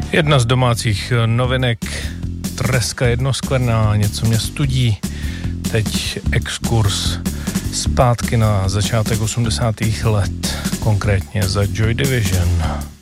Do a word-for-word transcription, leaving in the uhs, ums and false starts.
Jedna z domácích novinek, treska jednoskvrná, něco mě studí. Teď exkurs zpátky na začátek osmdesátých let, konkrétně za Joy Division.